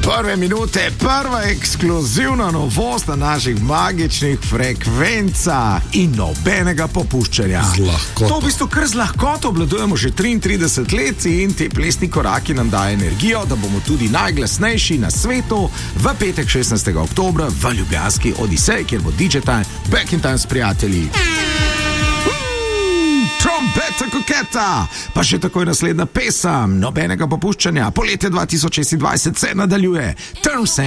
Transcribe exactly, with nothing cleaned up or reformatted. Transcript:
Prve minute, prva ekskluzivna novost na naših magičnih frekvencah in nobenega popuščanja. To v bistvu kar z lahkoto obvladujemo že triintrideset let in ti plesni koraki nam dajo energijo, da bomo tudi najglasnejši na svetu v petek šestnajstega oktobra v ljubljanski Odisej, kjer bo D J Time Back in Time s prijatelji. Trombeta koketa, pa še takoj naslednja pesem, nobenega popuščanja, poletje dva tisoč šestindvajset se nadaljuje. Turn